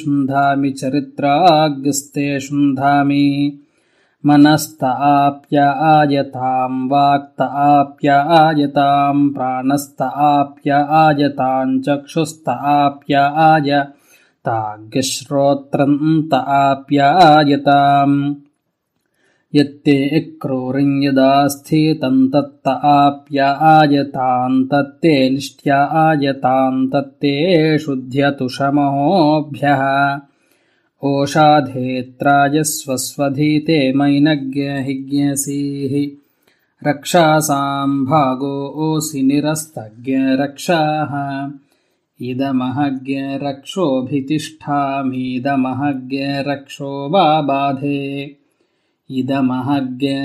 शुन्धामि चरित्राग्स्ते शुन्धामि मनस्त आप्यायतां वाक्त आप्यायतां प्राणस्त आप्यायतां चक्षुस्त आप्यायताग्श्रोत्रन्त आप्यायताम् यत्ते क्रोरिं यदा स्थितं तत्त आप्यायतां तत्ते निष्ट्यायतां तत्ते शुध्यतु शमोऽभ्यः ओषाधेत्रायस्वस्वधीते मैनज्ञहिज्ञसीः रक्षासां भागो ओसि निरस्तज्ञ रक्षाः इदमहज्ञ रक्षोऽभितिष्ठामीदमहज्ञ रक्षो वा बाधे इदमहज्ञ